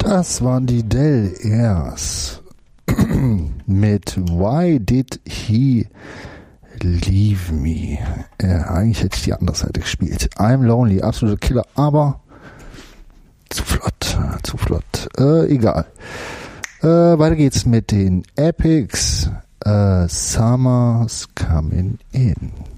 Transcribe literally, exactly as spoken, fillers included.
Das waren die Del Airs mit Why Did He Leave Me? Äh, eigentlich hätte ich die andere Seite gespielt. I'm Lonely, absoluter Killer, aber zu flott, zu flott. Äh, egal. Äh, weiter geht's mit den Epics. Äh, Summer's Coming In.